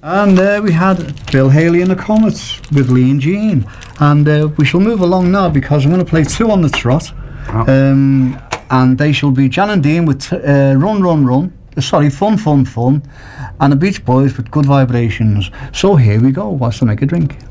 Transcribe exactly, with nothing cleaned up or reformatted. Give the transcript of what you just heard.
And uh, we had Bill Haley and the Comets with Lee and Jean. And uh, we shall move along now because I'm going to play two on the trot. Oh. Um, and they shall be Jan and Dean with uh, Run, Run, Run. Uh, sorry, Fun, Fun, Fun. And the Beach Boys with Good Vibrations. So here we go. What's to make a drink?